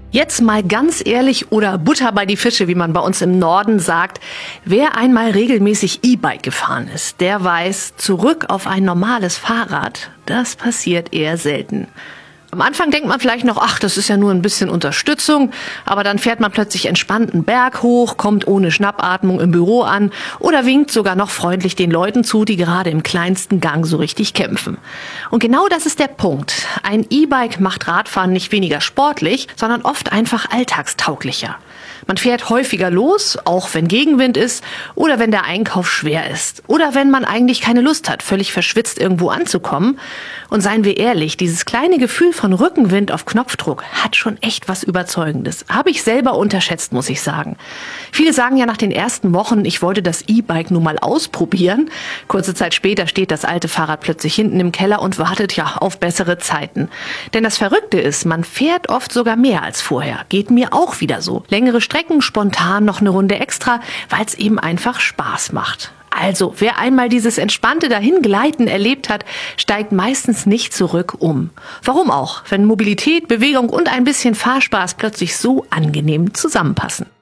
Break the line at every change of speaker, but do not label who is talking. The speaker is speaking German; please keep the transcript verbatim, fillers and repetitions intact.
Jetzt mal ganz ehrlich oder Butter bei die Fische, wie man bei uns im Norden sagt. Wer einmal regelmäßig E-Bike gefahren ist, der weiß, zurück auf ein normales Fahrrad, das passiert eher selten. Am Anfang denkt man vielleicht noch, ach, das ist ja nur ein bisschen Unterstützung, aber dann fährt man plötzlich entspannt einen Berg hoch, kommt ohne Schnappatmung im Büro an oder winkt sogar noch freundlich den Leuten zu, die gerade im kleinsten Gang so richtig kämpfen. Und genau das ist der Punkt. Ein E-Bike macht Radfahren nicht weniger sportlich, sondern oft einfach alltagstauglicher. Man fährt häufiger los, auch wenn Gegenwind ist oder wenn der Einkauf schwer ist oder wenn man eigentlich keine Lust hat, völlig verschwitzt irgendwo anzukommen. Und seien wir ehrlich, dieses kleine Gefühl von Rückenwind auf Knopfdruck hat schon echt was Überzeugendes. Habe ich selber unterschätzt, muss ich sagen. Viele sagen ja nach den ersten Wochen, ich wollte das E-Bike nur mal ausprobieren. Kurze Zeit später steht das alte Fahrrad plötzlich hinten im Keller und wartet ja auf bessere Zeiten. Denn das Verrückte ist, man fährt oft sogar mehr als vorher. Geht mir auch wieder so. Längere Strecken, spontan noch eine Runde extra, weil es eben einfach Spaß macht. Also, wer einmal dieses entspannte Dahingleiten erlebt hat, steigt meistens nicht zurück um. Warum auch, wenn Mobilität, Bewegung und ein bisschen Fahrspaß plötzlich so angenehm zusammenpassen?